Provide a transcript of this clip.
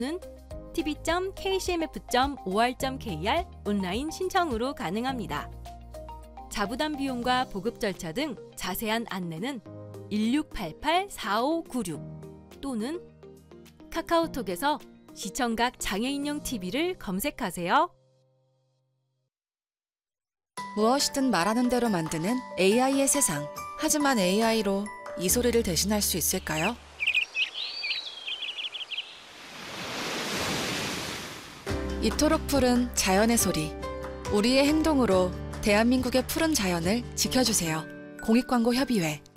tv.kcmf.or.kr 온라인 신청으로 가능합니다. 자부담 비용과 보급 절차 등 자세한 안내는 1688-4596 또는 카카오톡에서 시청각 장애인용 TV를 검색하세요. 무엇이든 말하는 대로 만드는 AI의 세상. 하지만 AI로 이 소리를 대신할 수 있을까요? 이토록 푸른 자연의 소리. 우리의 행동으로 대한민국의 푸른 자연을 지켜주세요. 공익광고협의회